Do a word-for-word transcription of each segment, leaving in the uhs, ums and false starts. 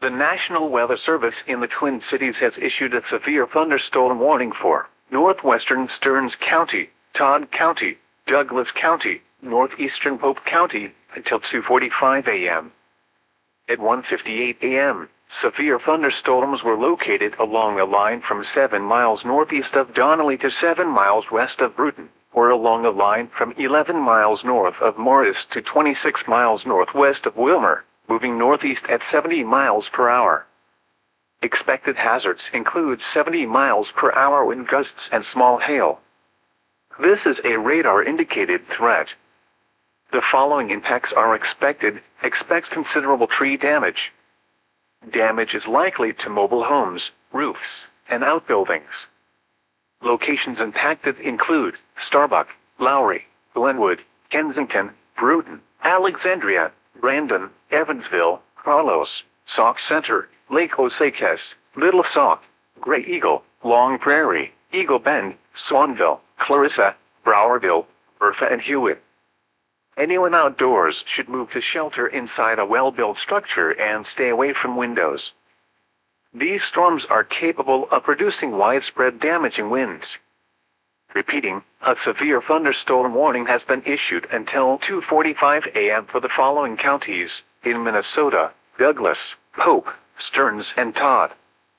The National Weather Service in the Twin Cities has issued a severe thunderstorm warning for northwestern Stearns County, Todd County, Douglas County, northeastern Pope County, until two forty-five a m At one fifty-eight a m, severe thunderstorms were located along a line from seven miles northeast of Donnelly to seven miles west of Bruton, or along a line from eleven miles north of Morris to twenty-six miles northwest of Wilmer, moving northeast at seventy miles per hour. Expected hazards include seventy miles per hour wind gusts and small hail. This is a radar-indicated threat. The following impacts are expected. Expect considerable tree damage. Damage is likely to mobile homes, roofs, and outbuildings. Locations impacted include Starbuck, Lowry, Glenwood, Kensington, Bruton, Alexandria, Brandon, Evansville, Carlos, Sauk Center, Lake Osakes, Little Sauk, Gray Eagle, Long Prairie, Eagle Bend, Swanville, Clarissa, Browerville, Bertha and Hewitt. Anyone outdoors should move to shelter inside a well-built structure and stay away from windows. These storms are capable of producing widespread damaging winds. Repeating, a severe thunderstorm warning has been issued until two forty-five a m for the following counties in Minnesota: Douglas, Pope, Stearns, and Todd.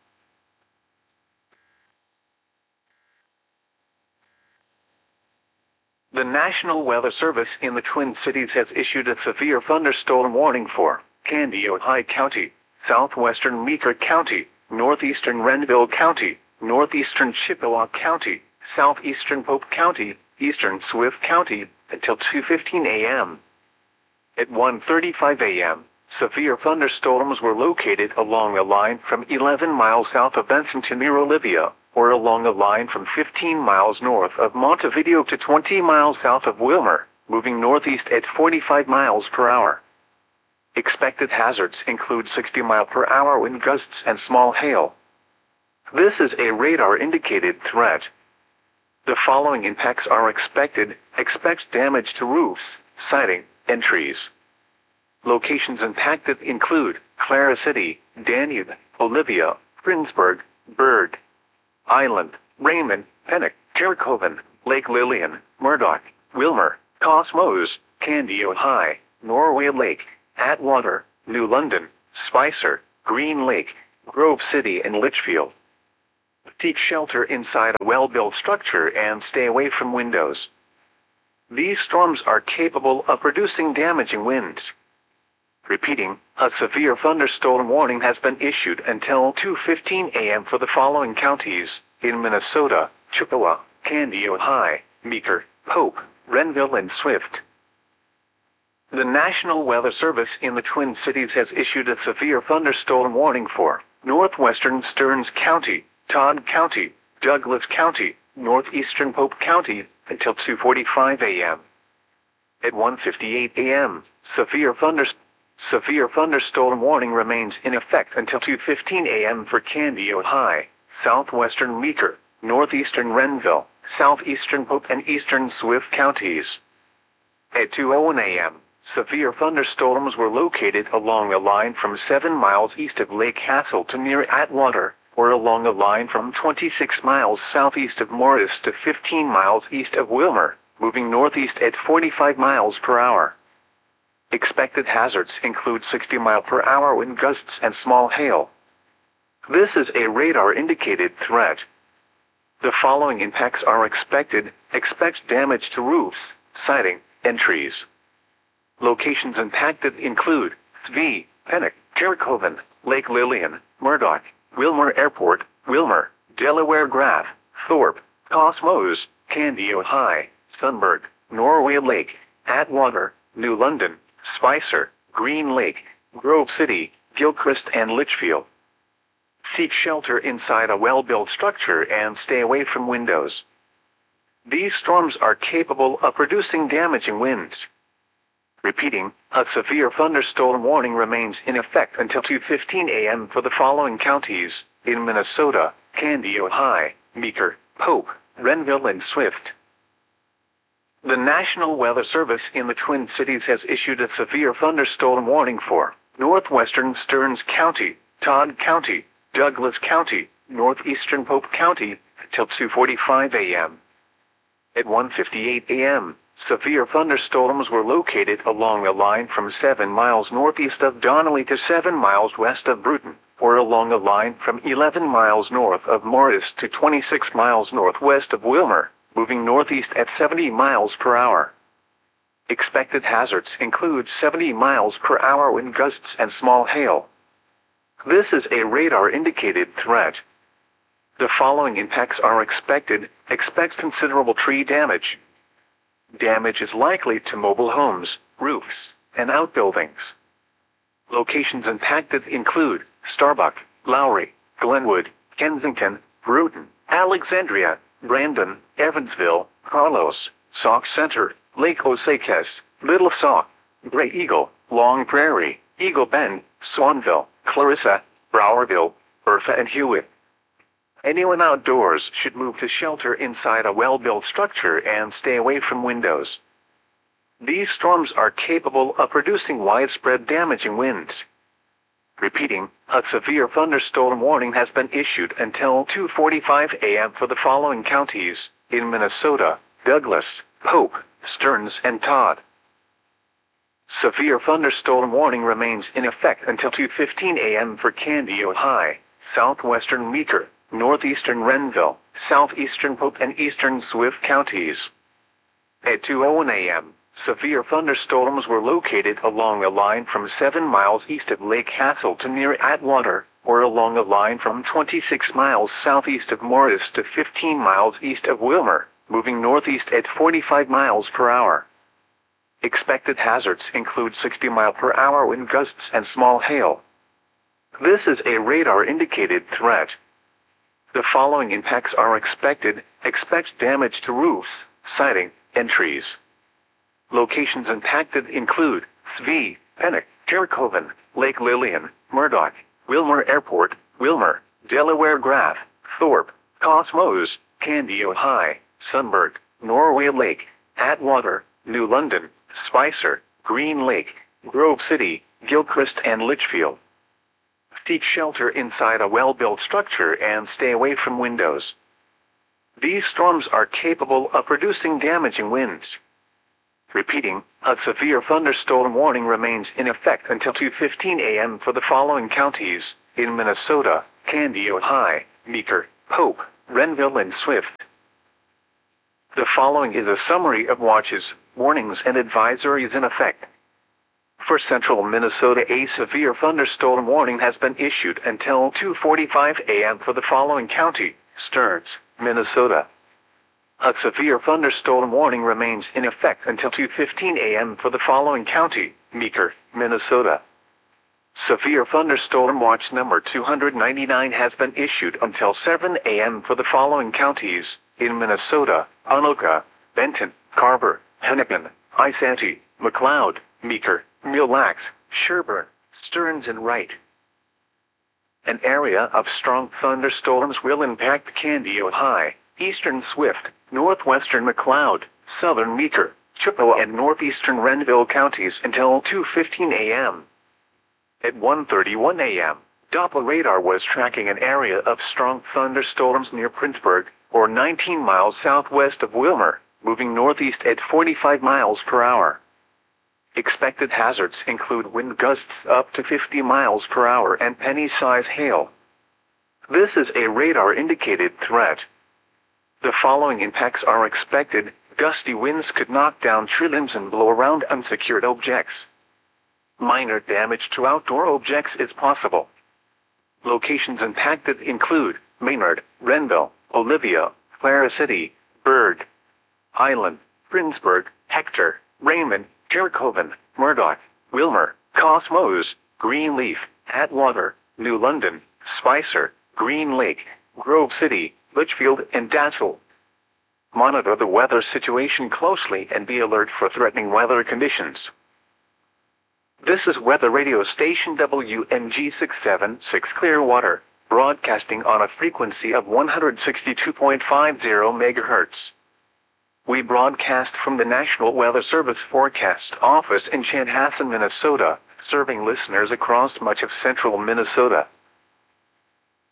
The National Weather Service in the Twin Cities has issued a severe thunderstorm warning for Kandiyohi County, southwestern Meeker County, northeastern Renville County, northeastern Chippewa County, southeastern Pope County, eastern Swift County, until two fifteen a m At one thirty-five a m, severe thunderstorms were located along a line from eleven miles south of Benson to near Olivia, or along a line from fifteen miles north of Montevideo to twenty miles south of Wilmer, moving northeast at forty-five miles per hour. Expected hazards include sixty mile per hour wind gusts and small hail. This is a radar-indicated threat. The following impacts are expected. Expect damage to roofs, siding, and trees. Locations impacted include Clara City, Danube, Olivia, Frinsburg, Bird Island, Raymond, Pennock, Karakoven, Lake Lillian, Murdoch, Wilmer, Cosmos, Kandiyohi, Norway Lake, Atwater, New London, Spicer, Green Lake, Grove City, and Litchfield. Seek shelter inside a well-built structure and stay away from windows. These storms are capable of producing damaging winds. Repeating, a severe thunderstorm warning has been issued until two fifteen a m for the following counties in Minnesota: Chippewa, Kandiyohi, Meeker, Pope, Renville, and Swift. The National Weather Service in the Twin Cities has issued a severe thunderstorm warning for northwestern Stearns County, Todd County, Douglas County, northeastern Pope County, until two forty-five a m At one fifty-eight a m, severe thunderstorm Severe thunderstorm warning remains in effect until two fifteen a m for Kandiyohi, southwestern Meeker, northeastern Renville, southeastern Pope, and eastern Swift counties. At two oh one a m, severe thunderstorms were located along a line from seven miles east of Lake Hassel to near Atwater, or along a line from twenty-six miles southeast of Morris to fifteen miles east of Wilmer, moving northeast at forty-five miles per hour. Expected hazards include sixty mile per hour wind gusts and small hail. This is a radar-indicated threat. The following impacts are expected. Expect damage to roofs, siding, and trees. Locations impacted include Sve, Pennock, Karakoven, Lake Lillian, Murdoch, Wilmer Airport, Wilmer, Delaware Graph, Thorpe, Cosmos, Kandiyohi, Sunburg, Norway Lake, Atwater, New London, Spicer, Green Lake, Grove City, Gilchrist, and Litchfield. Seek shelter inside a well-built structure and stay away from windows. These storms are capable of producing damaging winds. Repeating, a severe thunderstorm warning remains in effect until two fifteen a m for the following counties in Minnesota: Kandiyohi, Meeker, Pope, Renville, and Swift. The National Weather Service in the Twin Cities has issued a severe thunderstorm warning for northwestern Stearns County, Todd County, Douglas County, northeastern Pope County, till two forty-five a m At one fifty-eight a m, severe thunderstorms were located along a line from seven miles northeast of Donnelly to seven miles west of Bruton, or along a line from eleven miles north of Morris to twenty-six miles northwest of Wilmer, moving northeast at seventy miles per hour. Expected hazards include seventy miles per hour wind gusts and small hail. This is a radar-indicated threat. The following impacts are expected. Expect considerable tree damage. Damage is likely to mobile homes, roofs, and outbuildings. Locations impacted include Starbuck, Lowry, Glenwood, Kensington, Bruton, Alexandria, Brandon, Evansville, Carlos, Sauk Center, Lake Osakes, Little Sauk, Gray Eagle, Long Prairie, Eagle Bend, Swanville, Clarissa, Browerville, Bertha and Hewitt. Anyone outdoors should move to shelter inside a well-built structure and stay away from windows. These storms are capable of producing widespread damaging winds. Repeating, a severe thunderstorm warning has been issued until two forty-five a m for the following counties, in Minnesota: Douglas, Pope, Stearns and Todd. Severe thunderstorm warning remains in effect until two fifteen a m for Candido High, southwestern Meeker, northeastern Renville, southeastern Pope and eastern Swift counties. At two oh one a m, severe thunderstorms were located along a line from seven miles east of Lake Hassel to near Atwater, or along a line from twenty-six miles southeast of Morris to fifteen miles east of Wilmer, moving northeast at forty-five miles per hour. Expected hazards include sixty mile per hour wind gusts and small hail. This is a radar-indicated threat. The following impacts are expected. Expect damage to roofs, siding, and trees. Locations impacted include Svee, Pennock, Terracoven, Lake Lillian, Murdoch, Wilmer Airport, Wilmer, Delaware Graph, Thorpe, Cosmos, Candido High, Sunburg, Norway Lake, Atwater, New London, Spicer, Green Lake, Grove City, Gilchrist and Litchfield. Seek shelter inside a well-built structure and stay away from windows. These storms are capable of producing damaging winds. Repeating, a severe thunderstorm warning remains in effect until two fifteen a m for the following counties, in Minnesota: Candido High, Meeker, Pope, Renville and Swift. The following is a summary of watches, warnings and advisories in effect. For central Minnesota, a severe thunderstorm warning has been issued until two forty-five a m for the following county, Stearns, Minnesota. A severe thunderstorm warning remains in effect until two fifteen a m for the following county, Meeker, Minnesota. Severe thunderstorm watch number two hundred ninety-nine has been issued until seven a m for the following counties, in Minnesota: Anoka, Benton, Carver, Hennepin, Isanti, McLeod, Meeker, Mille Lacs, Sherburne, Stearns and Wright. An area of strong thunderstorms will impact Candido High, eastern Swift, northwestern McLeod, southern Meeker, Chippewa and northeastern Renville counties until two fifteen a m At one thirty-one a m, Doppler radar was tracking an area of strong thunderstorms near Princeburg, or nineteen miles southwest of Wilmer, moving northeast at forty-five miles per hour. Expected hazards include wind gusts up to fifty miles per hour and penny-size hail. This is a radar-indicated threat. The following impacts are expected. Gusty winds could knock down tree limbs and blow around unsecured objects. Minor damage to outdoor objects is possible. Locations impacted include Maynard, Renville, Olivia, Clara City, Berg Island, Princeburg, Hector, Raymond, Terracoven, Murdoch, Wilmer, Cosmos, Greenleaf, Atwater, New London, Spicer, Green Lake, Grove City, Litchfield and Dassel. Monitor the weather situation closely and be alert for threatening weather conditions. This is Weather Radio Station W N G six seven six Clearwater, broadcasting on a frequency of one hundred sixty-two point five zero megahertz. We broadcast from the National Weather Service Forecast Office in Chanhassen, Minnesota, serving listeners across much of central Minnesota.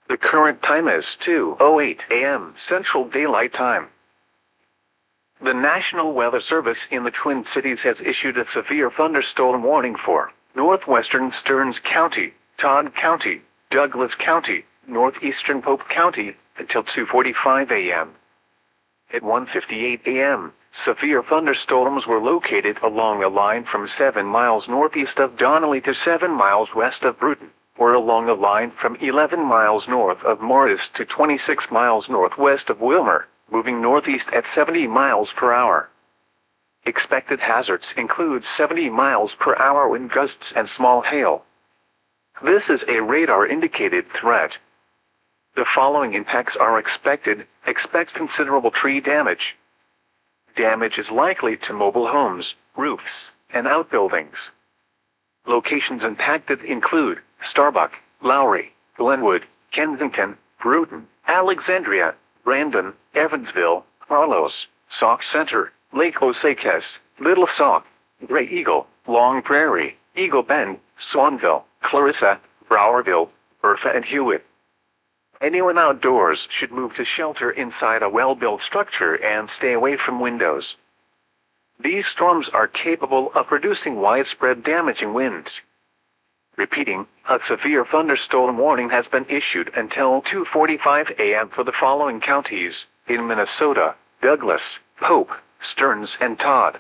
The current time is two oh eight a m Central Daylight Time. The National Weather Service in the Twin Cities has issued a severe thunderstorm warning for northwestern Stearns County, Todd County, Douglas County, northeastern Pope County, until two forty-five a m At one fifty-eight a m, severe thunderstorms were located along a line from seven miles northeast of Donnelly to seven miles west of Bruton, or along a line from eleven miles north of Morris to twenty-six miles northwest of Wilmer, moving northeast at seventy miles per hour. Expected hazards include seventy miles per hour wind gusts and small hail. This is a radar-indicated threat. The following impacts are expected. Expect considerable tree damage. Damage is likely to mobile homes, roofs, and outbuildings. Locations impacted include Starbuck, Lowry, Glenwood, Kensington, Bruton, Alexandria, Brandon, Evansville, Carlos, Sauk Center, Lake Osakes, Little Sauk, Gray Eagle, Long Prairie, Eagle Bend, Swanville, Clarissa, Browerville, Bertha and Hewitt. Anyone outdoors should move to shelter inside a well-built structure and stay away from windows. These storms are capable of producing widespread damaging winds. Repeating, a severe thunderstorm warning has been issued until two forty-five a m for the following counties in Minnesota: Douglas, Pope, Stearns, and Todd.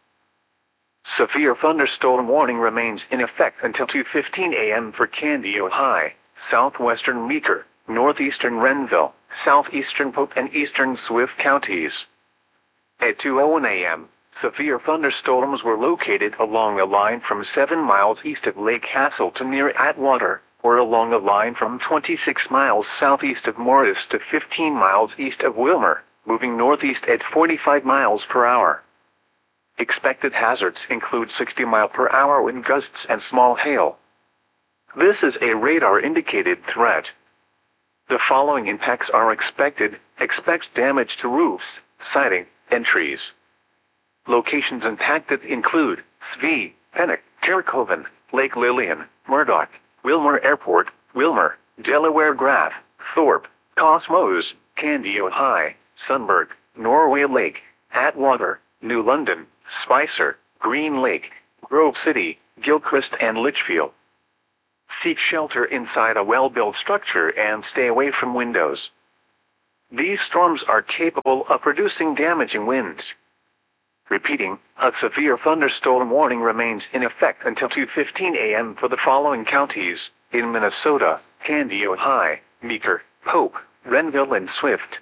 Severe thunderstorm warning remains in effect until two fifteen a m for Candido High, southwestern Meeker, northeastern Renville, southeastern Pope, and eastern Swift counties. At two oh one a m, severe thunderstorms were located along a line from seven miles east of Lake Hassel to near Atwater, or along a line from twenty-six miles southeast of Morris to fifteen miles east of Wilmer, moving northeast at forty-five miles per hour. Expected hazards include sixty mile per hour wind gusts and small hail. This is a radar-indicated threat. The following impacts are expected. Expect damage to roofs, siding, and trees. Locations impacted include Svee, Pennock, Terracoven, Lake Lillian, Murdoch, Wilmer Airport, Wilmer, Delaware Graph, Thorpe, Cosmos, Candido High, Sunburg, Norway Lake, Atwater, New London, Spicer, Green Lake, Grove City, Gilchrist, and Litchfield. Seek shelter inside a well-built structure and stay away from windows. These storms are capable of producing damaging winds. Repeating, a severe thunderstorm warning remains in effect until two fifteen a m for the following counties in Minnesota: Candido High, Meeker, Pope, Renville, and Swift.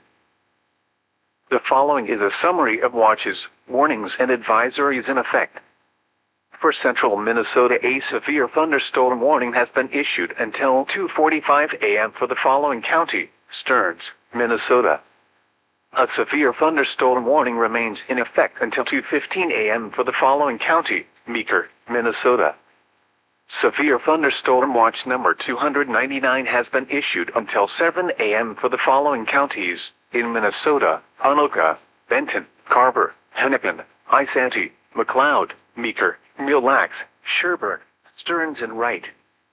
The following is a summary of watches, warnings, and advisories in effect. For central Minnesota, a severe thunderstorm warning has been issued until two forty-five a m for the following county: Stearns, Minnesota. A severe thunderstorm warning remains in effect until two fifteen a m for the following county: Meeker, Minnesota. Severe thunderstorm watch number two hundred ninety-nine has been issued until seven a m for the following counties in Minnesota: Anoka, Benton, Carver, Hennepin, Isanti, McLeod, Meeker, Mille Lacs, Sherburne, Stearns, and Wright.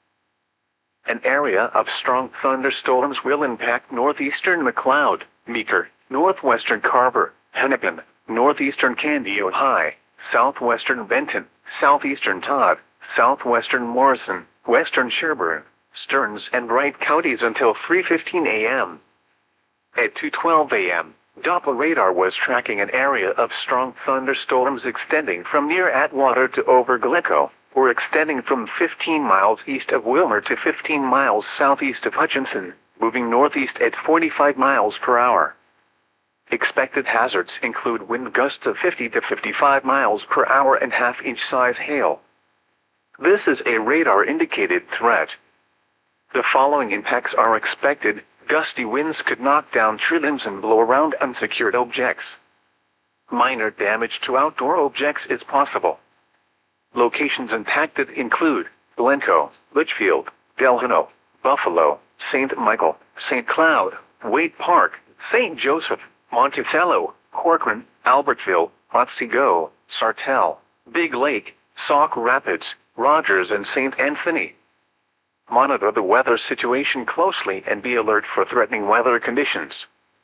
An area of strong thunderstorms will impact northeastern McLeod, Meeker, northwestern Carver, Hennepin, northeastern Candido High, southwestern Benton, southeastern Todd, southwestern Morrison, western Sherburne, Stearns, and Wright counties until three fifteen a m At two twelve a m, Doppler radar was tracking an area of strong thunderstorms extending from near Atwater to over Glencoe, or extending from fifteen miles east of Wilmer to fifteen miles southeast of Hutchinson, moving northeast at forty-five miles per hour. Expected hazards include wind gusts of fifty to fifty-five miles per hour and half-inch size hail. This is a radar-indicated threat. The following impacts are expected. Gusty winds could knock down tree limbs and blow around unsecured objects. Minor damage to outdoor objects is possible. Locations impacted include Glencoe, Litchfield, Delano, Buffalo, Saint Michael, Saint Cloud, Waite Park, Saint Joseph, Monticello, Corcoran, Albertville, Otsego, Sartell, Big Lake, Sauk Rapids, Rogers, and Saint Anthony. Monitor the weather situation closely and be alert for threatening weather conditions.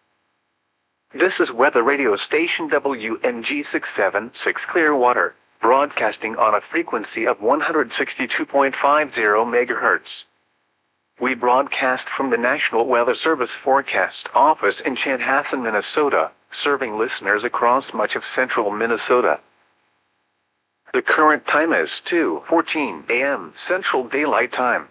This is Weather Radio Station W N G six seven six Clearwater, broadcasting on a frequency of one hundred sixty-two point five zero megahertz. We broadcast from the National Weather Service Forecast Office in Chanhassen, Minnesota, serving listeners across much of central Minnesota. The current time is two fourteen a m Central Daylight Time.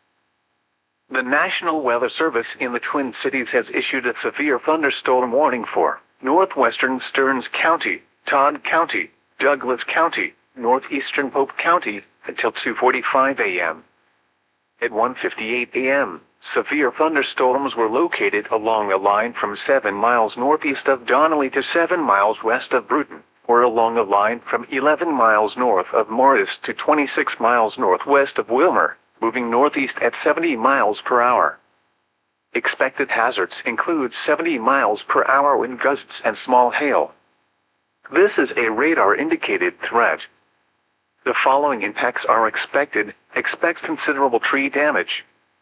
The National Weather Service in the Twin Cities has issued a severe thunderstorm warning for northwestern Stearns County, Todd County, Douglas County, northeastern Pope County, until two forty-five a m At one fifty-eight a m, severe thunderstorms were located along a line from seven miles northeast of Donnelly to seven miles west of Bruton, or along a line from eleven miles north of Morris to twenty-six miles northwest of Wilmer, moving northeast at seventy miles per hour. Expected hazards include seventy miles per hour wind gusts and small hail. This is a radar-indicated threat. The following impacts are expected. Expect considerable tree damage.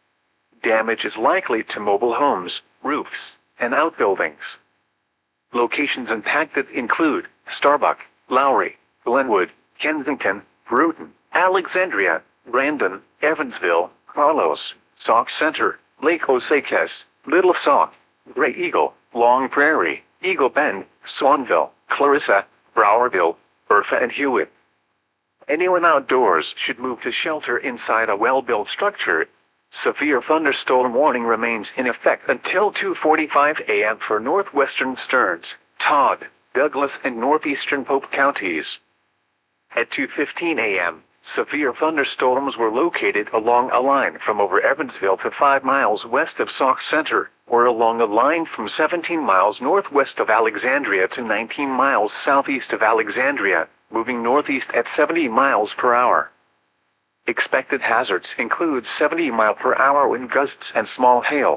Damage is likely to mobile homes, roofs, and outbuildings. Locations impacted include Starbuck, Lowry, Glenwood, Kensington, Bruton, Alexandria, Brandon, Evansville, Carlos, Sauk Center, Lake Osakes, Little Sauk, Gray Eagle, Long Prairie, Eagle Bend, Swanville, Clarissa, Browerville, Bertha and Hewitt. Anyone outdoors should move to shelter inside a well-built structure. Severe thunderstorm warning remains in effect until two forty-five a m for northwestern Stearns, Todd, Douglas and northeastern Pope counties. At two fifteen a m, severe thunderstorms were located along a line from over Evansville to five miles west of Sauk Center, or along a line from seventeen miles northwest of Alexandria to nineteen miles southeast of Alexandria, moving northeast at seventy miles per hour. Expected hazards include seventy mile per hour wind gusts and small hail.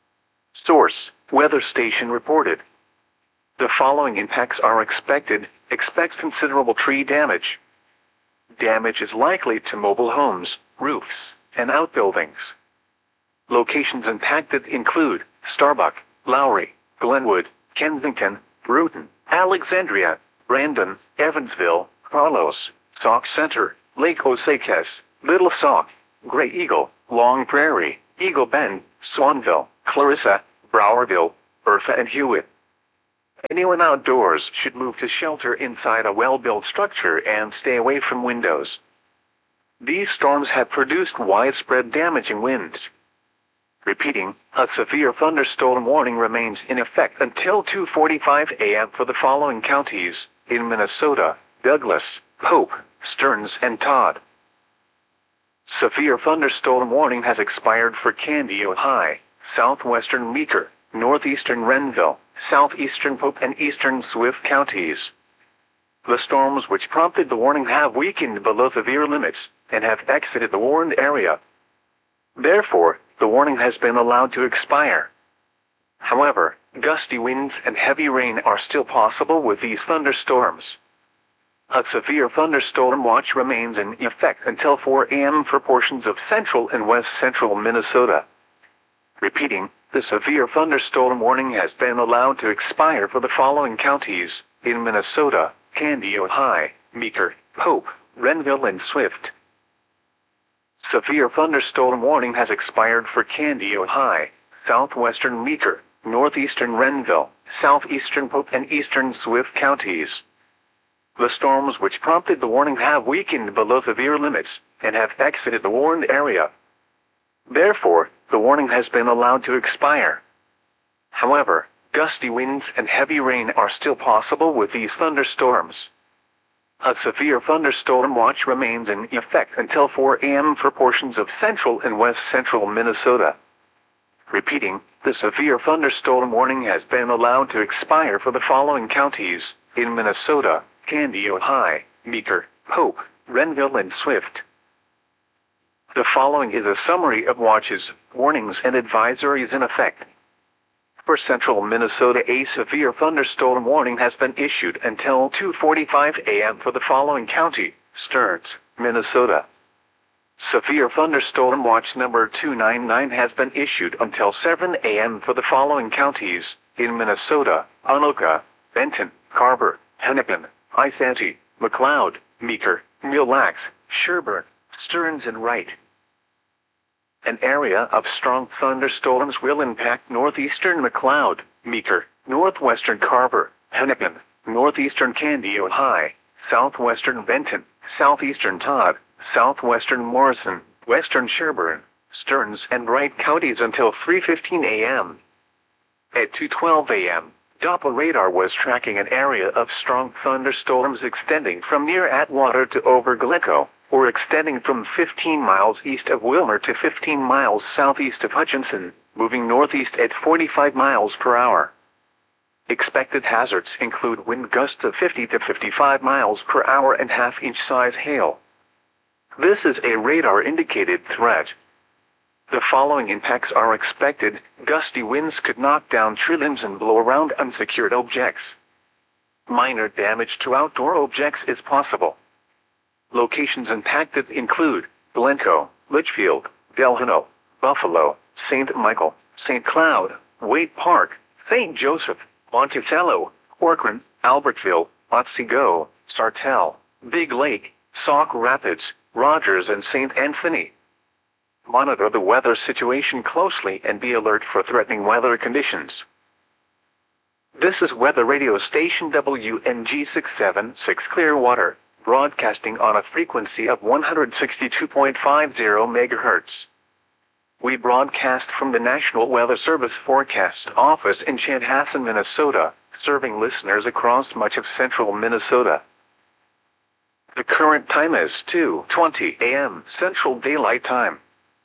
Source: Weather Station reported. The following impacts are expected. Expect considerable tree damage. Damage is likely to mobile homes, roofs, and outbuildings. Locations impacted include Starbuck, Lowry, Glenwood, Kensington, Bruton, Alexandria, Brandon, Evansville, Carlos, Sauk Center, Lake Osakes, Little Sauk, Gray Eagle, Long Prairie, Eagle Bend, Swanville, Clarissa, Browerville, Bertha and Hewitt. Anyone outdoors should move to shelter inside a well-built structure and stay away from windows. These storms have produced widespread damaging winds. Repeating, a severe thunderstorm warning remains in effect until two forty-five a m for the following counties in Minnesota: Douglas, Pope, Stearns and Todd. Severe thunderstorm warning has expired for Candido High, southwestern Meeker, northeastern Renville, southeastern Pope and eastern Swift counties. The storms which prompted the warning have weakened below severe limits and have exited the warned area. Therefore, the warning has been allowed to expire. However, gusty winds and heavy rain are still possible with these thunderstorms. A severe thunderstorm watch remains in effect until four a m for portions of central and west central Minnesota. Repeating, the severe thunderstorm warning has been allowed to expire for the following counties in Minnesota: Candido High, Meeker, Pope, Renville and Swift. Severe thunderstorm warning has expired for Candido High, southwestern Meeker, northeastern Renville, southeastern Pope and eastern Swift counties. The storms which prompted the warning have weakened below severe limits and have exited the warned area. Therefore, the warning has been allowed to expire. However, gusty winds and heavy rain are still possible with these thunderstorms. A severe thunderstorm watch remains in effect until four a m for portions of central and west central Minnesota. Repeating, the severe thunderstorm warning has been allowed to expire for the following counties in Minnesota: Candido High, Meeker, Pope, Renville and Swift. The following is a summary of watches, warnings and advisories in effect. For central Minnesota, a severe thunderstorm warning has been issued until two forty-five a m for the following county: Stearns, Minnesota. Severe thunderstorm watch number two nine nine has been issued until seven A M for the following counties: in Minnesota, Anoka, Benton, Carver, Hennepin, Isanti, McLeod, Meeker, Mille Lacs, Sherburne, Stearns and Wright. An area of strong thunderstorms will impact northeastern McLeod, Meeker, northwestern Carver, Hennepin, northeastern Candy, Ojai, southwestern Benton, southeastern Todd, southwestern Morrison, western Sherburne, Stearns and Wright counties until three fifteen A M At two twelve A M, Doppler radar was tracking an area of strong thunderstorms extending from near Atwater to over Glencoe, or extending from fifteen miles east of Wilmer to fifteen miles southeast of Hutchinson, moving northeast at forty-five miles per hour. Expected hazards include wind gusts of fifty to fifty-five miles per hour and half-inch size hail. This is a radar-indicated threat. The following impacts are expected. Gusty winds could knock down tree limbs and blow around unsecured objects. Minor damage to outdoor objects is possible. Locations impacted include Glencoe, Litchfield, Delano, Buffalo, Saint Michael, Saint Cloud, Wade Park, Saint Joseph, Monticello, Corcoran, Albertville, Otsego, Sartell, Big Lake, Sauk Rapids, Rogers and Saint Anthony. Monitor the weather situation closely and be alert for threatening weather conditions. This is Weather Radio Station W N G six seven six Clearwater, broadcasting on a frequency of one hundred sixty-two point five zero megahertz. We broadcast from the National Weather Service Forecast Office in Chanhassen, Minnesota, serving listeners across much of central Minnesota. The current time is two twenty A M Central Daylight Time.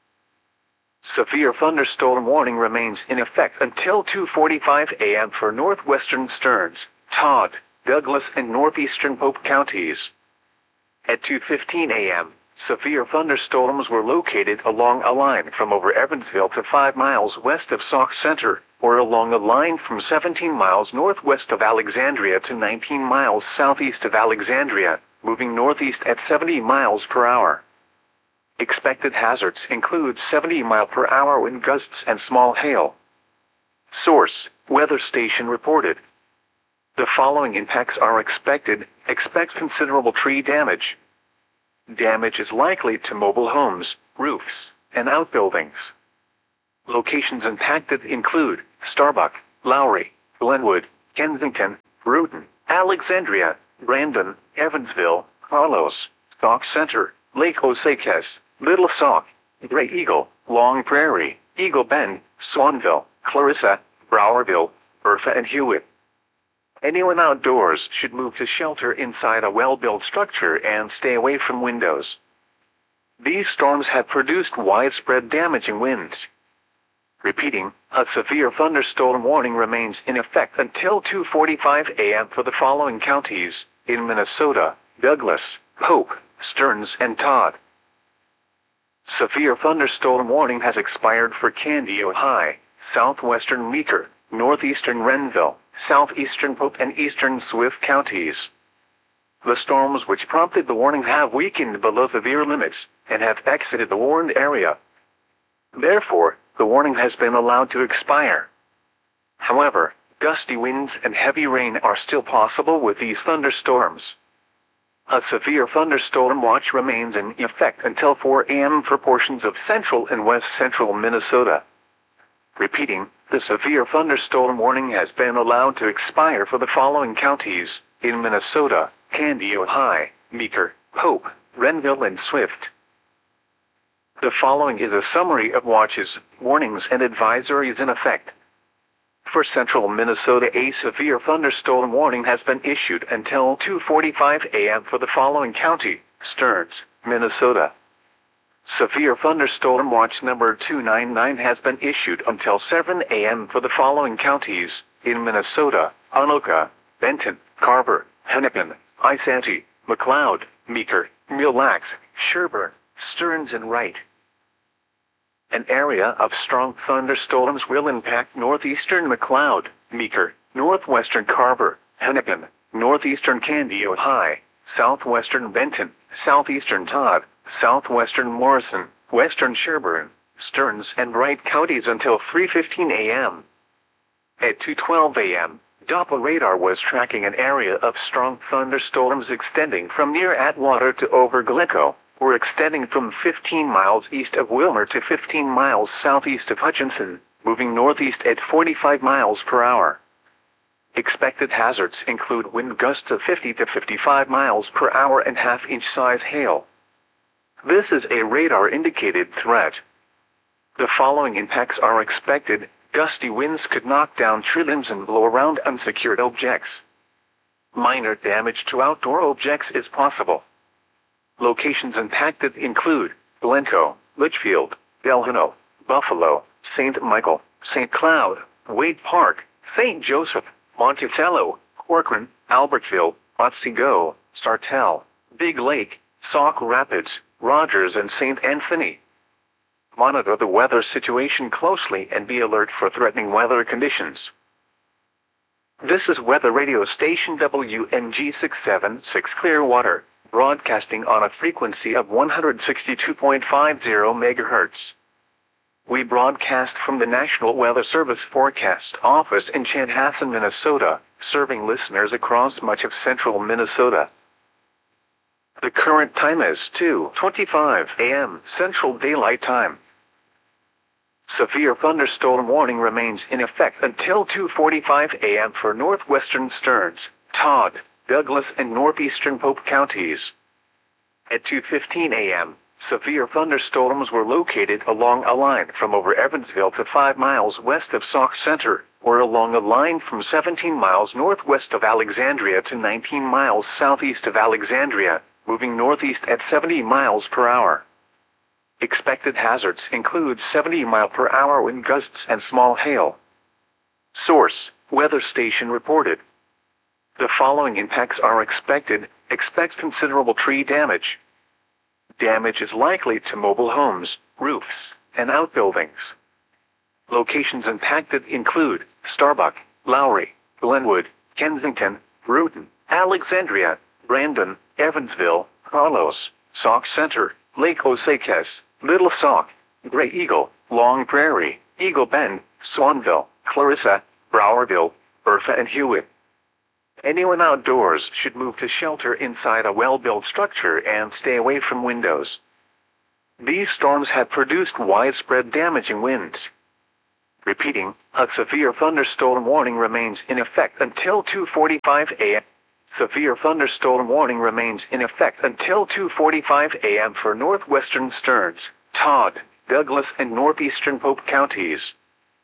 Severe thunderstorm warning remains in effect until two forty-five A M for northwestern Stearns, Todd, Douglas and northeastern Pope counties. At two fifteen A M, severe thunderstorms were located along a line from over Evansville to five miles west of Sauk Center, or along a line from seventeen miles northwest of Alexandria to nineteen miles southeast of Alexandria, moving northeast at seventy miles per hour. Expected hazards include seventy mile per hour wind gusts and small hail. Source: Weather Station reported. The following impacts are expected. Expect considerable tree damage. Damage is likely to mobile homes, roofs, and outbuildings. Locations impacted include Starbuck, Lowry, Glenwood, Kensington, Bruton, Alexandria, Brandon, Evansville, Carlos, Sauk Center, Lake Osakes, Little Sauk, Gray Eagle, Long Prairie, Eagle Bend, Swanville, Clarissa, Browerville, Bertha and Hewitt. Anyone outdoors should move to shelter inside a well-built structure and stay away from windows. These storms have produced widespread damaging winds. Repeating, a severe thunderstorm warning remains in effect until two forty-five A M for the following counties: in Minnesota, Douglas, Pope, Stearns and Todd. Severe thunderstorm warning has expired for Candy, Ojai, southwestern Meeker, northeastern Renville, southeastern Pope and eastern Swift counties. The storms which prompted the warning have weakened below severe limits and have exited the warned area. Therefore, the warning has been allowed to expire. However, gusty winds and heavy rain are still possible with these thunderstorms. A severe thunderstorm watch remains in effect until four A M for portions of central and west central Minnesota. Repeating, the severe thunderstorm warning has been allowed to expire for the following counties: in Minnesota, Candy, Ojai, Meeker, Pope, Renville and Swift. The following is a summary of watches, warnings and advisories in effect. For central Minnesota, a severe thunderstorm warning has been issued until two forty-five A M for the following county: Stearns, Minnesota. Severe thunderstorm watch number two nine nine has been issued until seven A M for the following counties: in Minnesota, Anoka, Benton, Carver, Hennepin, Isanti, McLeod, Meeker, Mille Lacs, Sherburne, Stearns and Wright. An area of strong thunderstorms will impact northeastern McLeod, Meeker, northwestern Carver, Hennepin, northeastern Candy, Ojai, southwestern Benton, southeastern Todd, southwestern Morrison, western Sherburne, Stearns and Wright counties until three fifteen a m At two twelve a m, Doppler radar was tracking an area of strong thunderstorms extending from near Atwater to over Glencoe, or extending from fifteen miles east of Wilmer to fifteen miles southeast of Hutchinson, moving northeast at forty-five miles per hour. Expected hazards include wind gusts of fifty to fifty-five miles per hour and half-inch size hail. This is a radar-indicated threat. The following impacts are expected. Gusty winds could knock down tree limbs and blow around unsecured objects. Minor damage to outdoor objects is possible. Locations impacted include Glencoe, Litchfield, Delano, Buffalo, Saint Michael, Saint Cloud, Wade Park, Saint Joseph, Monticello, Corcoran, Albertville, Otsego, Sartell, Big Lake, Sauk Rapids, Rogers and Saint Anthony. Monitor the weather situation closely and be alert for threatening weather conditions. This is weather radio station W M G six seven six Clearwater, broadcasting on a frequency of one hundred sixty-two point five zero megahertz. We broadcast from the National Weather Service Forecast Office in Chanhassen, Minnesota, serving listeners across much of central Minnesota. The current time is two twenty-five a m Central Daylight Time. Severe thunderstorm warning remains in effect until two forty-five a m for northwestern Stearns, Todd, Douglas and northeastern Pope counties. At two fifteen a m, severe thunderstorms were located along a line from over Evansville to five miles west of Sauk Center, or along a line from seventeen miles northwest of Alexandria to nineteen miles southeast of Alexandria, moving northeast at seventy miles per hour. Expected hazards include seventy mile per hour wind gusts and small hail. Source: Weather Station reported. The following impacts are expected. Expect considerable tree damage. Damage is likely to mobile homes, roofs, and outbuildings. Locations impacted include Starbuck, Lowry, Glenwood, Kensington, Bruton, Alexandria, Brandon, Evansville, Carlos, Sauk Center, Lake Osakes, Little Sauk, Gray Eagle, Long Prairie, Eagle Bend, Swanville, Clarissa, Browerville, Bertha and Hewitt. Anyone outdoors should move to shelter inside a well-built structure and stay away from windows. These storms have produced widespread damaging winds. Repeating, a severe thunderstorm warning remains in effect until two forty-five a m Severe thunderstorm warning remains in effect until two forty-five a m for northwestern Stearns, Todd, Douglas and northeastern Pope counties.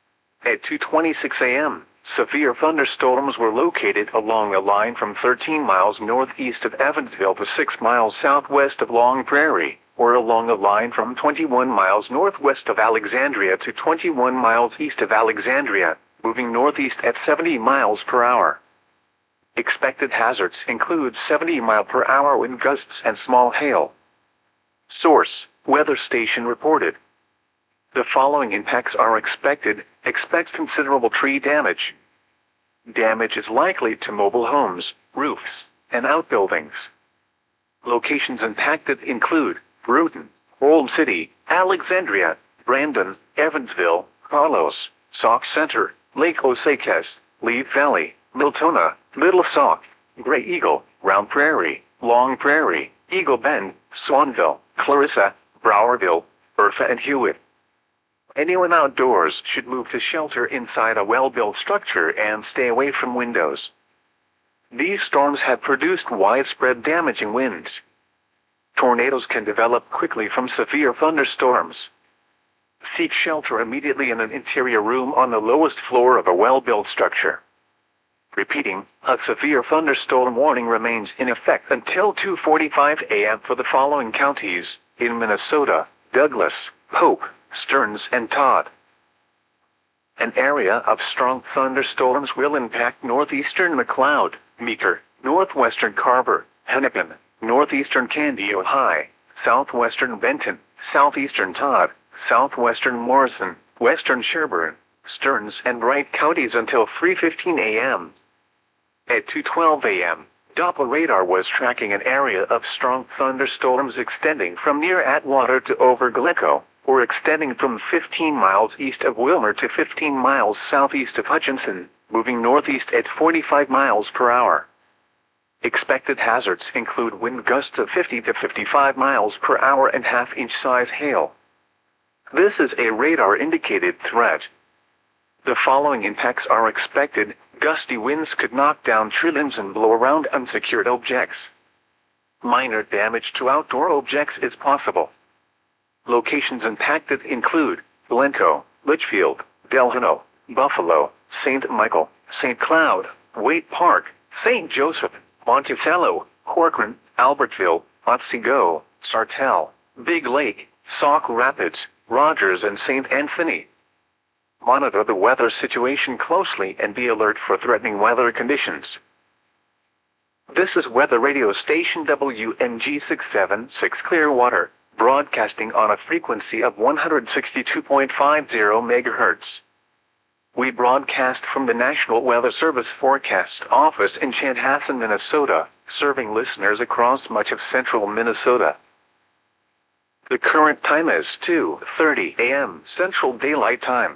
At two twenty-six a m, severe thunderstorms were located along a line from thirteen miles northeast of Evansville to six miles southwest of Long Prairie, or along a line from twenty-one miles northwest of Alexandria to twenty-one miles east of Alexandria, moving northeast at seventy miles per hour. Expected hazards include seventy mile per hour wind gusts and small hail. Source: Weather Station reported. The following impacts are expected. Expect considerable tree damage. Damage is likely to mobile homes, roofs, and outbuildings. Locations impacted include Bruton, Old City, Alexandria, Brandon, Evansville, Carlos, Sauk Center, Lake Osakes, Leaf Valley, Miltona, Little Sauk, Gray Eagle, Round Prairie, Long Prairie, Eagle Bend, Swanville, Clarissa, Browerville, Bertha and Hewitt. Anyone outdoors should move to shelter inside a well-built structure and stay away from windows. These storms have produced widespread damaging winds. Tornadoes can develop quickly from severe thunderstorms. Seek shelter immediately in an interior room on the lowest floor of a well-built structure. Repeating, a severe thunderstorm warning remains in effect until two forty-five a m for the following counties, in Minnesota: Douglas, Pope, Stearns and Todd. An area of strong thunderstorms will impact northeastern McLeod, Meeker, northwestern Carver, Hennepin, northeastern Candy, Ohio, southwestern Benton, southeastern Todd, southwestern Morrison, western Sherburne, Stearns and Wright counties until three fifteen a m At two twelve a m, Doppler radar was tracking an area of strong thunderstorms extending from near Atwater to over Glencoe, or extending from fifteen miles east of Wilmer to fifteen miles southeast of Hutchinson, moving northeast at forty-five miles per hour. Expected hazards include wind gusts of fifty to fifty-five miles per hour and half-inch size hail. This is a radar-indicated threat. The following impacts are expected. Gusty winds could knock down tree limbs and blow around unsecured objects. Minor damage to outdoor objects is possible. Locations impacted include Glencoe, Litchfield, Delano, Buffalo, Saint Michael, Saint Cloud, Waite Park, Saint Joseph, Monticello, Corcoran, Albertville, Otsego, Sartell, Big Lake, Sauk Rapids, Rogers and Saint Anthony. Monitor the weather situation closely and be alert for threatening weather conditions. This is weather radio station W N G six seven six Clearwater, broadcasting on a frequency of one hundred sixty-two point five zero megahertz. We broadcast from the National Weather Service Forecast Office in Chanhassen, Minnesota, serving listeners across much of central Minnesota. The current time is two thirty a m Central Daylight Time.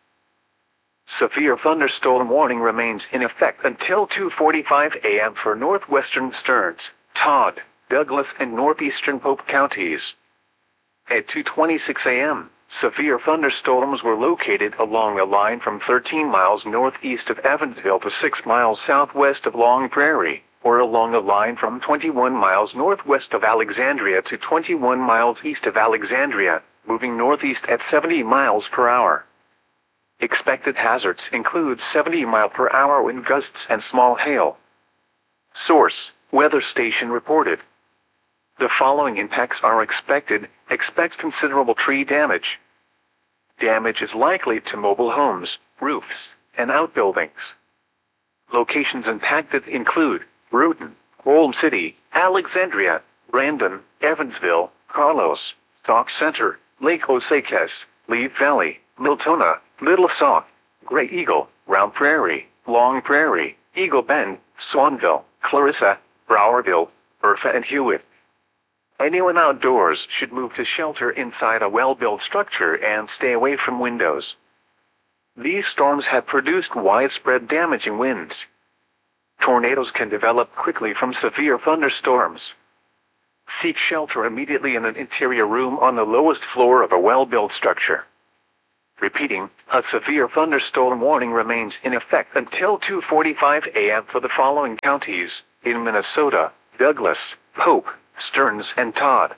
Severe thunderstorm warning remains in effect until two forty-five a m for northwestern Stearns, Todd, Douglas and northeastern Pope counties. At two twenty-six a m, severe thunderstorms were located along a line from thirteen miles northeast of Evansville to six miles southwest of Long Prairie, or along a line from twenty-one miles northwest of Alexandria to twenty-one miles east of Alexandria, moving northeast at seventy miles per hour. Expected hazards include seventy mile per hour wind gusts and small hail. Source: Weather Station reported. The following impacts are expected. Expect considerable tree damage. Damage is likely to mobile homes, roofs, and outbuildings. Locations impacted include Brewton, Old City, Alexandria, Brandon, Evansville, Carlos, Sauk Center, Lake Osakas, Leaf Valley, Miltona, Little Sauk, Gray Eagle, Round Prairie, Long Prairie, Eagle Bend, Swanville, Clarissa, Browerville, Urfa and Hewitt. Anyone outdoors should move to shelter inside a well-built structure and stay away from windows. These storms have produced widespread damaging winds. Tornadoes can develop quickly from severe thunderstorms. Seek shelter immediately in an interior room on the lowest floor of a well-built structure. Repeating, a severe thunderstorm warning remains in effect until two forty-five a m for the following counties in Minnesota: Douglas, Pope, Stearns and Todd.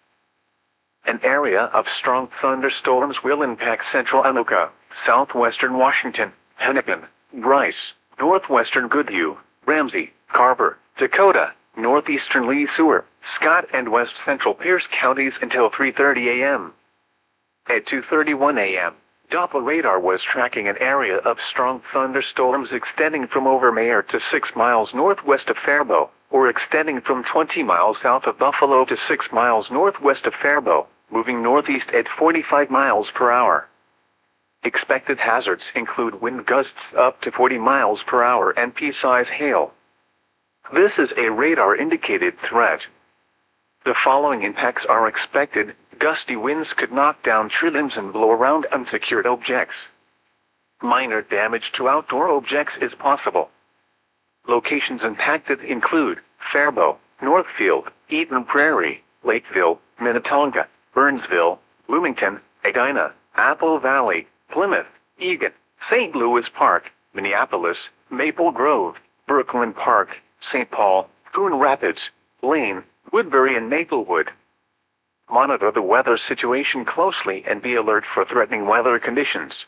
An area of strong thunderstorms will impact central Anoka, southwestern Washington, Hennepin, Bryce, northwestern Goodhue, Ramsey, Carver, Dakota, northeastern Lee Sueur, Scott and west central Pierce counties until three thirty a m At two thirty-one a m, Doppler radar was tracking an area of strong thunderstorms extending from Overmare to six miles northwest of Faribault, or extending from twenty miles south of Buffalo to six miles northwest of Faribault, moving northeast at forty-five miles per hour. Expected hazards include wind gusts up to forty miles per hour and pea-size hail. This is a radar-indicated threat. The following impacts are expected. Gusty winds could knock down tree limbs and blow around unsecured objects. Minor damage to outdoor objects is possible. Locations impacted include Faribault, Northfield, Eden Prairie, Lakeville, Minnetonka, Burnsville, Bloomington, Edina, Apple Valley, Plymouth, Eagan, Saint Louis Park, Minneapolis, Maple Grove, Brooklyn Park, Saint Paul, Coon Rapids, Lane, Woodbury and Maplewood. Monitor the weather situation closely and be alert for threatening weather conditions.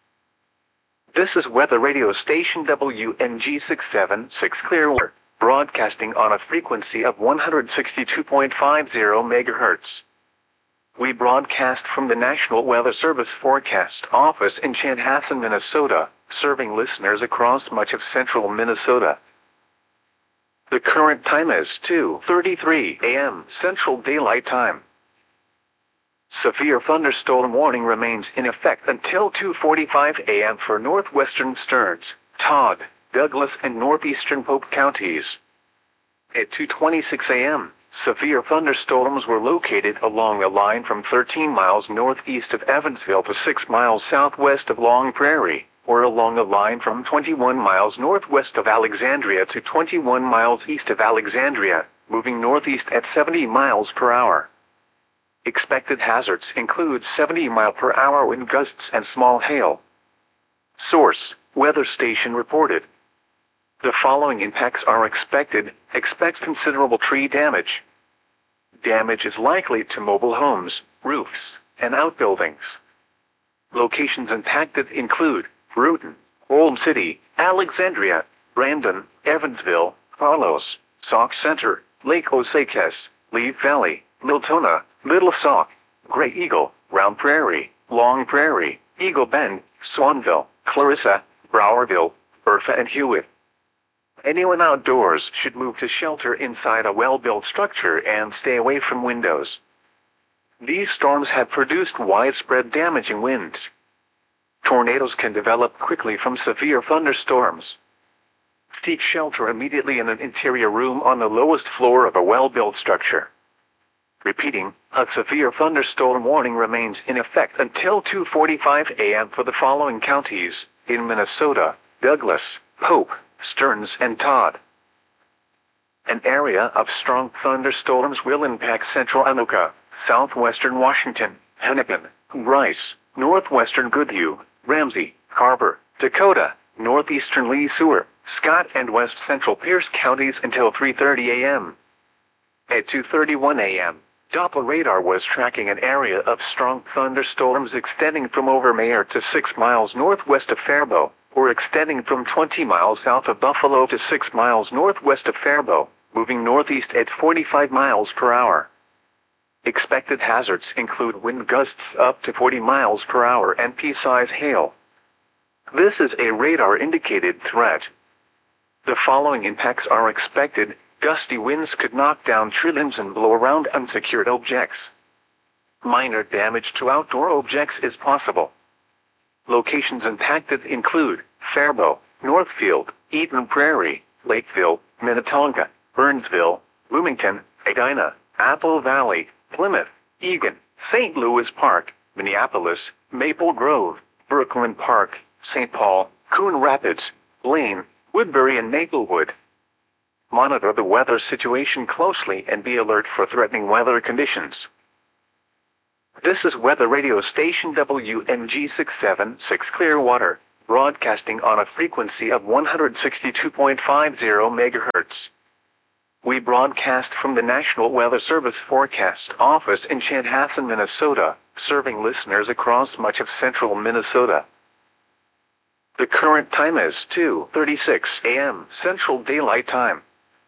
This is weather radio station W N G six seven six Clearwater, broadcasting on a frequency of one hundred sixty-two point five zero megahertz. We broadcast from the National Weather Service Forecast Office in Chanhassen, Minnesota, serving listeners across much of central Minnesota. The current time is two thirty-three a m Central Daylight Time. Severe thunderstorm warning remains in effect until two forty-five a m for northwestern Stearns, Todd, Douglas and northeastern Pope counties. At two twenty-six a m, severe thunderstorms were located along a line from thirteen miles northeast of Evansville to six miles southwest of Long Prairie, or along a line from twenty-one miles northwest of Alexandria to twenty-one miles east of Alexandria, moving northeast at seventy miles per hour. Expected hazards include seventy mile per hour wind gusts and small hail. Source: Weather Station reported. The following impacts are expected. Expect considerable tree damage. Damage is likely to mobile homes, roofs, and outbuildings. Locations impacted include Brewton, Old City, Alexandria, Brandon, Evansville, Carlos, Sauk Center, Lake Osakes, Leaf Valley, Miltona, Little Sauk, Gray Eagle, Round Prairie, Long Prairie, Eagle Bend, Swanville, Clarissa, Browerville, Bertha and Hewitt. Anyone outdoors should move to shelter inside a well-built structure and stay away from windows. These storms have produced widespread damaging winds. Tornadoes can develop quickly from severe thunderstorms. Seek shelter immediately in an interior room on the lowest floor of a well-built structure. Repeating, a severe thunderstorm warning remains in effect until two forty-five a m for the following counties, in Minnesota: Douglas, Pope, Stearns and Todd. An area of strong thunderstorms will impact central Anoka, southwestern Washington, Hennepin, Rice, northwestern Goodhue, Ramsey, Carver, Dakota, northeastern Lee Sueur, Scott and west central Pierce counties until three thirty a m At two thirty-one a m, Doppler radar was tracking an area of strong thunderstorms extending from Overmare to six miles northwest of Faribault, or extending from twenty miles south of Buffalo to six miles northwest of Faribault, moving northeast at forty-five miles per hour. Expected hazards include wind gusts up to forty miles per hour and pea-size hail. This is a radar-indicated threat. The following impacts are expected. Gusty winds could knock down tree limbs and blow around unsecured objects. Minor damage to outdoor objects is possible. Locations impacted include Faribault, Northfield, Eden Prairie, Lakeville, Minnetonka, Burnsville, Bloomington, Edina, Apple Valley, Plymouth, Eagan, Saint Louis Park, Minneapolis, Maple Grove, Brooklyn Park, Saint Paul, Coon Rapids, Blaine, Woodbury and Maplewood. Monitor the weather situation closely and be alert for threatening weather conditions. This is Weather Radio Station W M G six seven six Clearwater, broadcasting on a frequency of one hundred sixty-two point five zero megahertz. We broadcast from the National Weather Service Forecast Office in Chanhassen, Minnesota, serving listeners across much of central Minnesota. The current time is two thirty-six a m Central Daylight Time.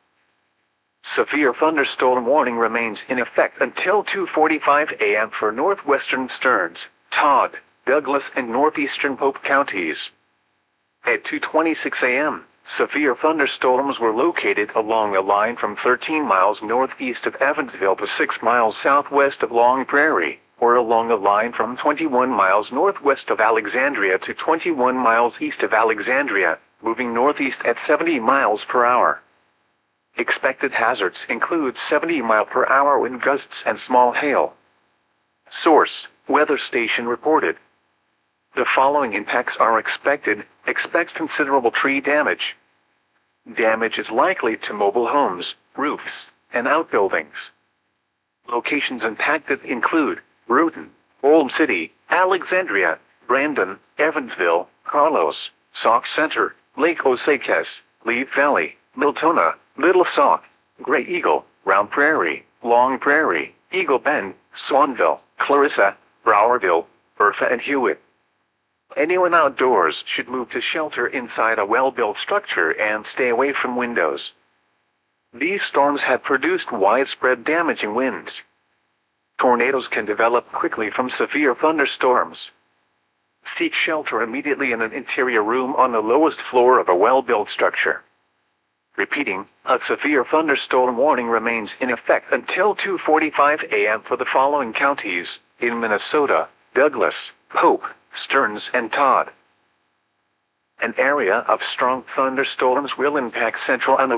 Severe thunderstorm warning remains in effect until two forty-five a m for northwestern Stearns, Todd, Douglas and northeastern Pope counties. At two twenty-six a m, severe thunderstorms were located along a line from thirteen miles northeast of Evansville to six miles southwest of Long Prairie, or along a line from twenty-one miles northwest of Alexandria to twenty-one miles east of Alexandria, moving northeast at seventy miles per hour. Expected hazards include seventy mile per hour wind gusts and small hail. Source: Weather Station reported. The following impacts are expected. Expect considerable tree damage. Damage is likely to mobile homes, roofs, and outbuildings. Locations impacted include Brewton, Old City, Alexandria, Brandon, Evansville, Carlos, Sauk Center, Lake Osakes, Leaf Valley, Miltona, Little Sauk, Gray Eagle, Round Prairie, Long Prairie, Eagle Bend, Swanville, Clarissa, Browerville, Bertha and Hewitt. Anyone outdoors should move to shelter inside a well-built structure and stay away from windows. These storms have produced widespread damaging winds. Tornadoes can develop quickly from severe thunderstorms. Seek shelter immediately in an interior room on the lowest floor of a well-built structure. Repeating, a severe thunderstorm warning remains in effect until two forty-five a m for the following counties, in Minnesota: Douglas, Pope, Stearns and Todd. An area of strong thunderstorms will impact central Anoka,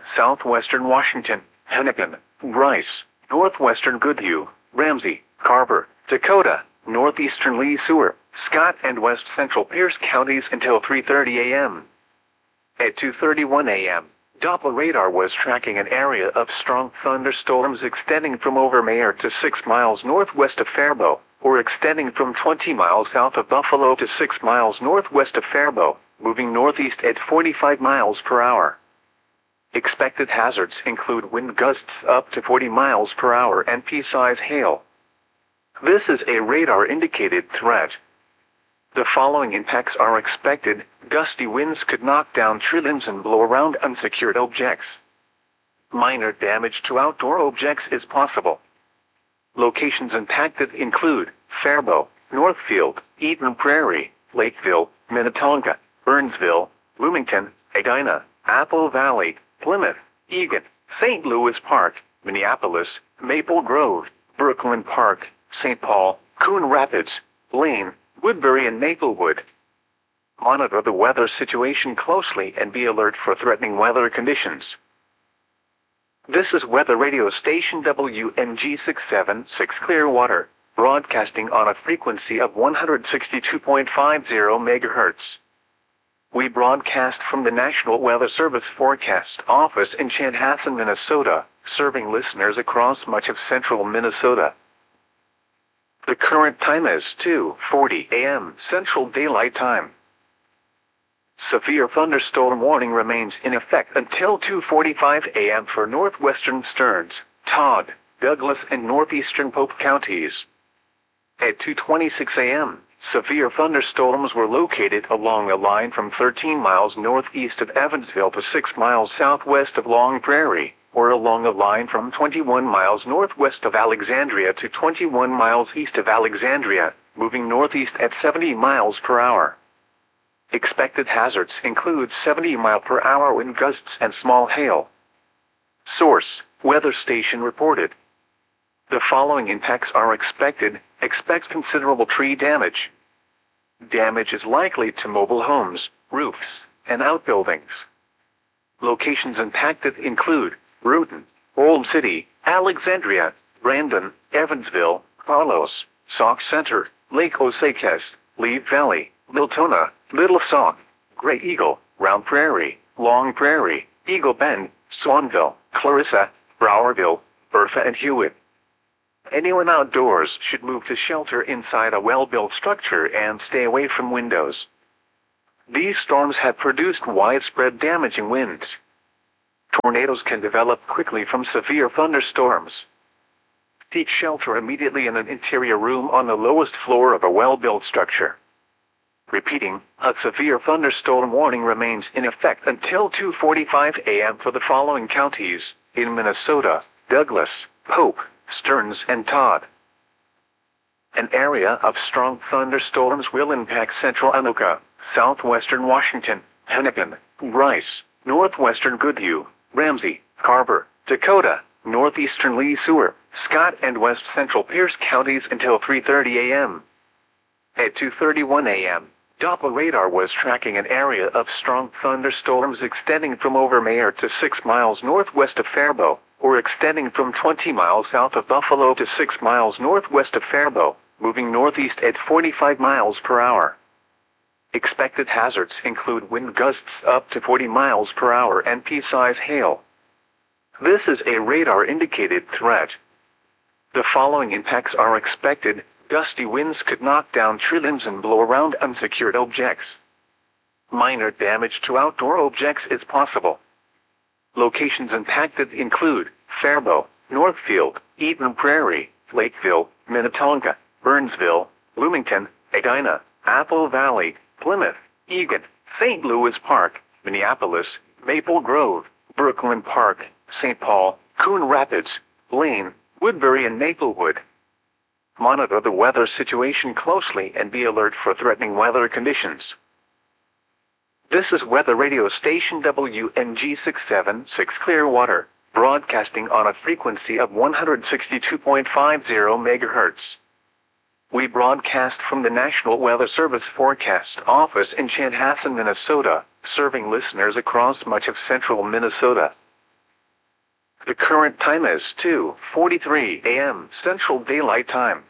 southwestern Washington, Hennepin, Bryce, northwestern Goodhue, Ramsey, Carver, Dakota, northeastern Lee Sueur, Scott and west central Pierce counties until three thirty a m At two thirty-one a m, Doppler radar was tracking an area of strong thunderstorms extending from Overmare to six miles northwest of Faribault, or extending from twenty miles south of Buffalo to six miles northwest of Faribault, moving northeast at forty-five miles per hour. Expected hazards include wind gusts up to forty miles per hour and pea-size hail. This is a radar-indicated threat. The following impacts are expected. Gusty winds could knock down tree limbs and blow around unsecured objects. Minor damage to outdoor objects is possible. Locations impacted include Faribault, Northfield, Eden Prairie, Lakeville, Minnetonka, Burnsville, Bloomington, Edina, Apple Valley, Plymouth, Eagan, Saint Louis Park, Minneapolis, Maple Grove, Brooklyn Park, Saint Paul, Coon Rapids, Blaine, Woodbury and Maplewood. Monitor the weather situation closely and be alert for threatening weather conditions. This is Weather Radio Station W N G six seven six Clearwater, broadcasting on a frequency of one hundred sixty-two point five zero megahertz. We broadcast from the National Weather Service Forecast Office in Chanhassen, Minnesota, serving listeners across much of central Minnesota. The current time is two forty a m Central Daylight Time. Severe thunderstorm warning remains in effect until two forty-five a m for northwestern Stearns, Todd, Douglas and northeastern Pope counties. At two twenty-six a m, severe thunderstorms were located along a line from thirteen miles northeast of Evansville to six miles southwest of Long Prairie, or along a line from twenty-one miles northwest of Alexandria to twenty-one miles east of Alexandria, moving northeast at seventy miles per hour. Expected hazards include seventy mile per hour wind gusts and small hail. Source: Weather Station reported. The following impacts are expected. Expect considerable tree damage. Damage is likely to mobile homes, roofs, and outbuildings. Locations impacted include Bruton, Old City, Alexandria, Brandon, Evansville, Carlos, Sauk Center, Lake Osakes, Leave Valley, Miltona, Little Sauk, Gray Eagle, Round Prairie, Long Prairie, Eagle Bend, Swanville, Clarissa, Browerville, Bertha and Hewitt. Anyone outdoors should move to shelter inside a well-built structure and stay away from windows. These storms have produced widespread damaging winds. Tornadoes can develop quickly from severe thunderstorms. Seek shelter immediately in an interior room on the lowest floor of a well-built structure. Repeating, a severe thunderstorm warning remains in effect until two forty-five a m for the following counties, in Minnesota: Douglas, Pope, Stearns and Todd. An area of strong thunderstorms will impact central Anoka, southwestern Washington, Hennepin, Bryce, northwestern Goodhue, Ramsey, Carver, Dakota, northeastern Lee Sueur, Scott and west central Pierce counties until three thirty a m At two thirty-one a m, Doppler radar was tracking an area of strong thunderstorms extending from Overmare to six miles northwest of Faribault, or extending from twenty miles south of Buffalo to six miles northwest of Faribault, moving northeast at forty-five miles per hour. Expected hazards include wind gusts up to forty miles per hour and pea-size hail. This is a radar-indicated threat. The following impacts are expected. Gusty winds could knock down tree limbs and blow around unsecured objects. Minor damage to outdoor objects is possible. Locations impacted include Faribault, Northfield, Eden Prairie, Lakeville, Minnetonka, Burnsville, Bloomington, Edina, Apple Valley, Plymouth, Eagan, Saint Louis Park, Minneapolis, Maple Grove, Brooklyn Park, Saint Paul, Coon Rapids, Blaine, Woodbury and Maplewood. Monitor the weather situation closely and be alert for threatening weather conditions. This is Weather Radio Station W N G six seven six Clearwater, broadcasting on a frequency of one hundred sixty-two point five zero megahertz. We broadcast from the National Weather Service Forecast Office in Chanhassen, Minnesota, serving listeners across much of central Minnesota. The current time is two forty-three a m Central Daylight Time.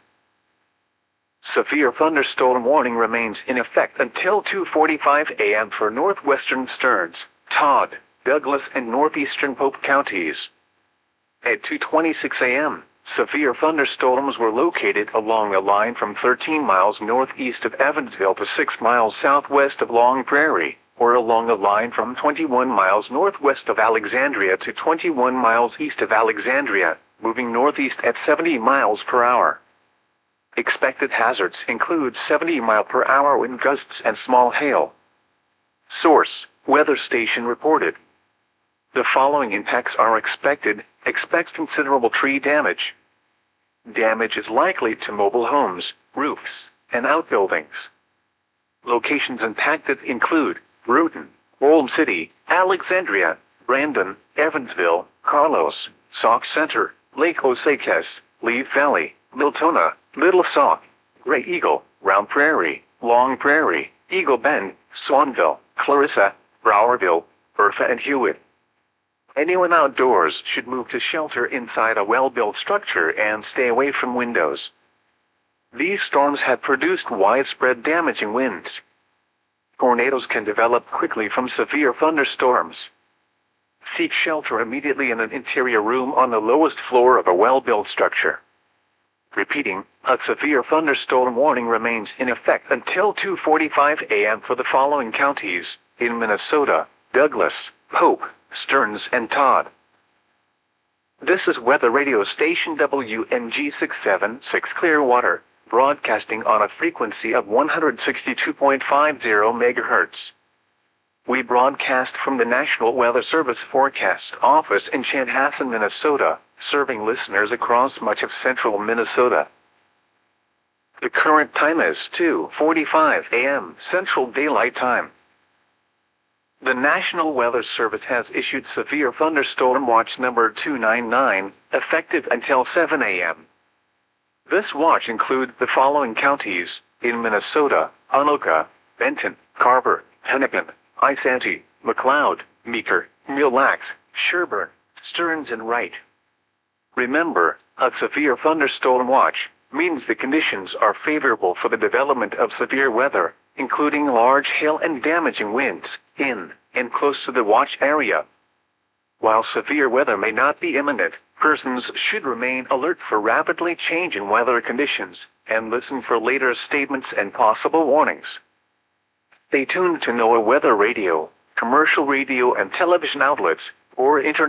Severe thunderstorm warning remains in effect until two forty-five a m for northwestern Stearns, Todd, Douglas and northeastern Pope counties. At two twenty-six a m, severe thunderstorms were located along a line from thirteen miles northeast of Evansville to six miles southwest of Long Prairie, or along a line from twenty-one miles northwest of Alexandria to twenty-one miles east of Alexandria, moving northeast at seventy miles per hour. Expected hazards include seventy mile per hour wind gusts and small hail. Source: Weather Station reported. The following impacts are expected. Expect considerable tree damage. Damage is likely to mobile homes, roofs, and outbuildings. Locations impacted include Brewton, Old City, Alexandria, Brandon, Evansville, Carlos, Sauk Center, Lake Osakes, Leaf Valley, Miltona, Little Sauk, Gray Eagle, Round Prairie, Long Prairie, Eagle Bend, Swanville, Clarissa, Browerville, Bertha and Hewitt. Anyone outdoors should move to shelter inside a well-built structure and stay away from windows. These storms have produced widespread damaging winds. Tornadoes can develop quickly from severe thunderstorms. Seek shelter immediately in an interior room on the lowest floor of a well-built structure. Repeating, a severe thunderstorm warning remains in effect until two forty-five a m for the following counties in Minnesota: Douglas, Pope, Stearns and Todd. This is weather radio station W N G six seventy-six Clearwater, broadcasting on a frequency of one hundred sixty-two point five zero megahertz. We broadcast from the National Weather Service Forecast Office in Chanhassen, Minnesota, serving listeners across much of central Minnesota. The current time is two forty-five a m Central Daylight Time. The National Weather Service has issued Severe Thunderstorm Watch number two ninety-nine, effective until seven a m This watch includes the following counties in Minnesota: Anoka, Benton, Carver, Hennepin, Isanti, McLeod, Meeker, Mille Lacs, Sherburne, Stearns and Wright. Remember, a severe thunderstorm watch means the conditions are favorable for the development of severe weather, including large hail and damaging winds, in and close to the watch area. While severe weather may not be imminent, persons should remain alert for rapidly changing weather conditions, and listen for later statements and possible warnings. Stay tuned to NOAA Weather Radio, commercial radio and television outlets, or internet